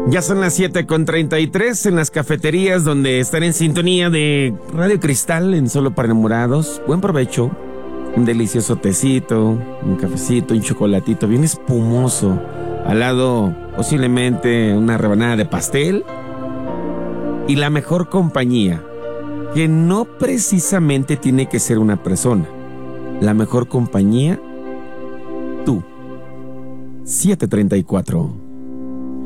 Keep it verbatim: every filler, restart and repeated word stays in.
Ya son las siete con treinta y tres en las cafeterías donde están en sintonía de Radio Cristal en Solo para Enamorados. Buen provecho. Un delicioso tecito, un cafecito, un chocolatito bien espumoso. Al lado, posiblemente, una rebanada de pastel. Y la mejor compañía, que no precisamente tiene que ser una persona. La mejor compañía, tú. siete treinta y cuatro.